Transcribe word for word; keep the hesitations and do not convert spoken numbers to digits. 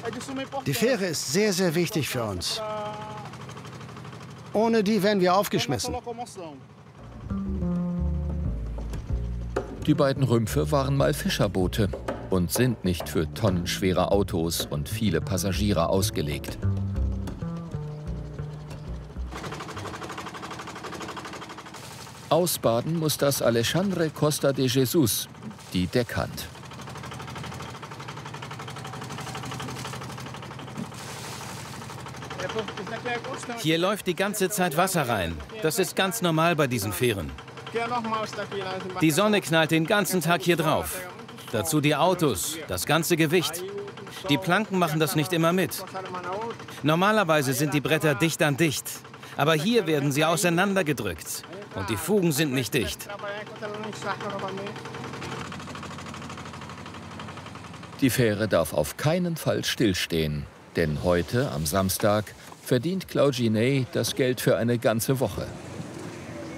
Die Fähre ist sehr, sehr wichtig für uns. Ohne die wären wir aufgeschmissen. Die beiden Rümpfe waren mal Fischerboote und sind nicht für tonnenschwere Autos und viele Passagiere ausgelegt. Ausbaden muss das Alexandre Costa de Jesus, die Deckhand. Hier läuft die ganze Zeit Wasser rein. Das ist ganz normal bei diesen Fähren. Die Sonne knallt den ganzen Tag hier drauf. Dazu die Autos, das ganze Gewicht. Die Planken machen das nicht immer mit. Normalerweise sind die Bretter dicht an dicht. Aber hier werden sie auseinandergedrückt. Und die Fugen sind nicht dicht. Die Fähre darf auf keinen Fall stillstehen. Denn heute, am Samstag, verdient Claude Ginet das Geld für eine ganze Woche.